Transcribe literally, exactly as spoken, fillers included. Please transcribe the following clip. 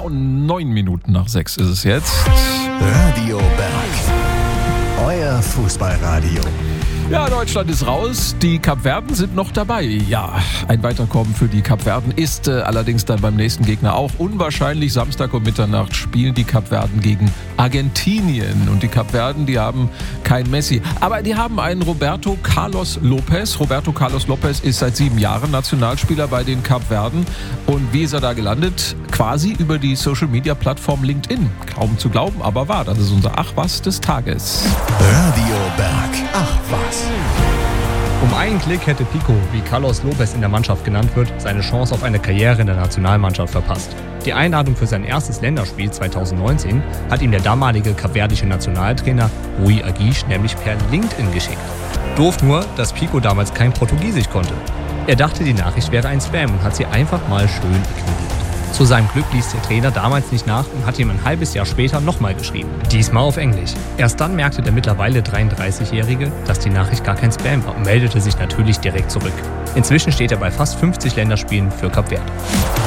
und neun Minuten nach sechs ist es jetzt. Radio Berg. Euer Fußballradio. Ja, Deutschland ist raus, die Kapverden sind noch dabei. Ja, ein Weiterkommen für die Kapverden ist äh, allerdings dann beim nächsten Gegner auch unwahrscheinlich. Samstag um Mitternacht spielen die Kapverden gegen Argentinien. Und die Kapverden, die haben kein Messi, aber die haben einen Roberto Carlos Lopez. Roberto Carlos Lopez ist seit sieben Jahren Nationalspieler bei den Kapverden. Und wie ist er da gelandet? Quasi über die Social-Media-Plattform LinkedIn. Kaum zu glauben, aber wahr. Das ist unser Ach was des Tages. Radio Berg. Ach was. Um einen Klick hätte Pico, wie Carlos Lopez in der Mannschaft genannt wird, seine Chance auf eine Karriere in der Nationalmannschaft verpasst. Die Einladung für sein erstes Länderspiel zwanzig neunzehn hat ihm der damalige kapverdische Nationaltrainer Rui Aguirre nämlich per LinkedIn geschickt. Doof nur, dass Pico damals kein Portugiesisch konnte. Er dachte, die Nachricht wäre ein Spam und hat sie einfach mal schön ignoriert. Zu seinem Glück ließ der Trainer damals nicht nach und hat ihm ein halbes Jahr später nochmal geschrieben. Diesmal auf Englisch. Erst dann merkte der mittlerweile dreiunddreißigjährige, dass die Nachricht gar kein Spam war und meldete sich natürlich direkt zurück. Inzwischen steht er bei fast fünfzig Länderspielen für Kap Verde.